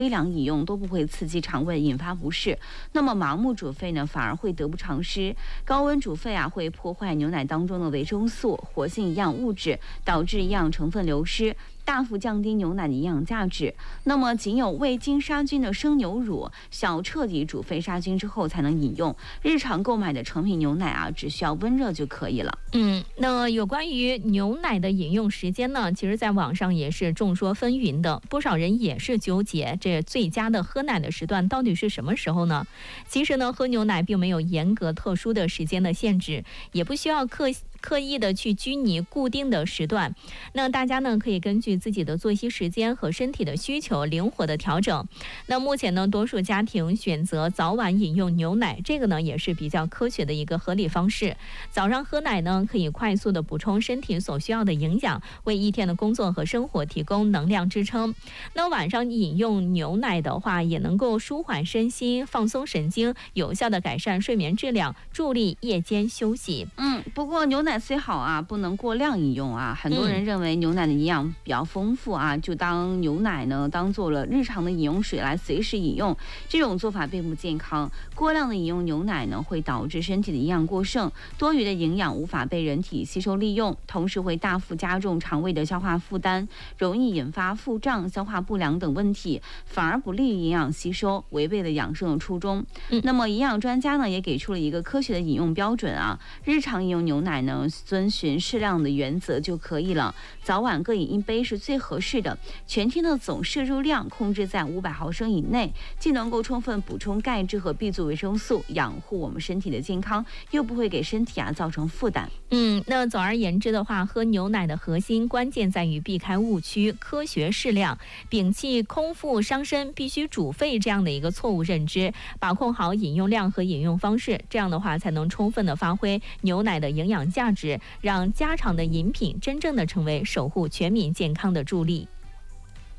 微量饮用都不会刺激肠胃，引发不适。那么盲目煮沸呢，反而会得不偿失。高温煮沸会破坏牛奶当中的维生素、活性营养物质，导致营养成分流失，大幅降低牛奶的营养价值。那么仅有未经杀菌的生牛乳，需彻底煮沸杀菌之后才能饮用。日常购买的成品牛奶只需要温热就可以了。 那有关于牛奶的饮用时间呢，其实在网上也是众说纷纭的，不少人也是纠结这最佳的喝奶的时段到底是什么时候呢？其实呢，喝牛奶并没有严格特殊的时间的限制，也不需要刻意的去拘泥固定的时段。那大家呢可以根据自己的作息时间和身体的需求灵活的调整。那目前呢，多数家庭选择早晚饮用牛奶，这个呢也是比较科学的一个合理方式。早上喝奶呢，可以快速的补充身体所需要的营养，为一天的工作和生活提供能量支撑。那晚上饮用牛奶的话，也能够舒缓身心，放松神经，有效的改善睡眠质量，助力夜间休息。 不过牛奶虽好不能过量饮用很多人认为牛奶的营养比较丰富就当牛奶呢当做了日常的饮用水来随时饮用，这种做法并不健康。过量的饮用牛奶呢，会导致身体的营养过剩，多余的营养无法被人体吸收利用，同时会大幅加重肠胃的消化负担，容易引发腹胀、消化不良等问题，反而不利于营养吸收，违背了养生的初衷。那么营养专家呢也给出了一个科学的饮用标准日常饮用牛奶呢，遵循适量的原则就可以了，早晚各饮1杯是最合适的。全天的总摄入量控制在500毫升以内，既能够充分补充钙质和 B 族维生素，养护我们身体的健康，又不会给身体造成负担。 那总而言之的话，喝牛奶的核心关键在于避开误区，科学适量，摒弃空腹伤身、必须煮沸这样的一个错误认知，把控好饮用量和饮用方式，这样的话才能充分的发挥牛奶的营养价值，让家常的饮品真正的成为守护全民健康的助力。